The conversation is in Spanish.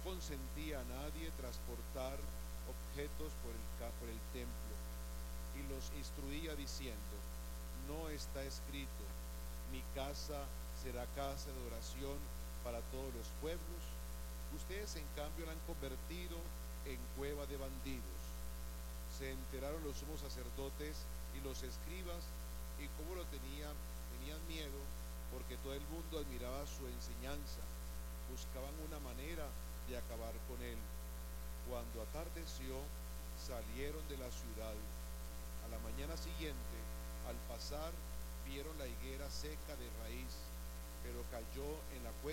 consentía a nadie transportar objetos por el templo, y los instruía diciendo: no está escrito, mi casa será casa de oración para todos los pueblos. Ustedes en cambio la han convertido en cueva de bandidos. Se enteraron los sumos sacerdotes y los escribas, y cómo tenían miedo, porque todo el mundo admiraba su enseñanza. Buscaban una manera de acabar con él. Cuando atardeció, salieron de la ciudad. A la mañana siguiente, al pasar, vieron la higuera seca de raíz, pero cayó en la cueva